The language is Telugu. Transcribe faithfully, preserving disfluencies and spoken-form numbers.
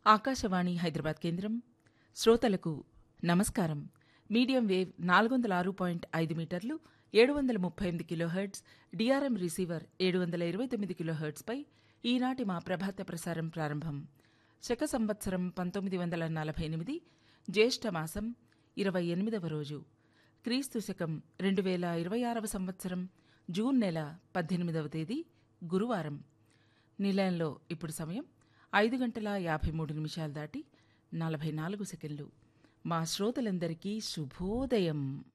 ఆకాశవాణి హైదరాబాద్ కేంద్రం. శ్రోతలకు నమస్కారం. మీడియం వేవ్ నాలుగు వందల ఆరు పాయింట్ ఐదు మీటర్లు ఏడు వందల ముప్పై ఎనిమిది కిలోహెర్ట్జ్, డిఆర్ఎం రిసీవర్ ఏడు వందల ఇరవై తొమ్మిది కిలోహెర్ట్జ్పై ఈనాటి మా ప్రభాత ప్రసారం ప్రారంభం. శక సంవత్సరం పంతొమ్మిది వందల నలభై ఎనిమిది జ్యేష్ఠ మాసం ఇరవై ఎనిమిదవ రోజు, క్రీస్తు శకం రెండు వేల ఇరవై ఆరవ సంవత్సరం జూన్ నెల పద్దెనిమిదవ తేదీ గురువారం. నిలయంలో ఇప్పుడు సమయం ఐదు గంటల యాభై మూడు నిమిషాలు దాటి నలభై నాలుగు సెకండ్లు. మా శ్రోతలందరికీ శుభోదయం.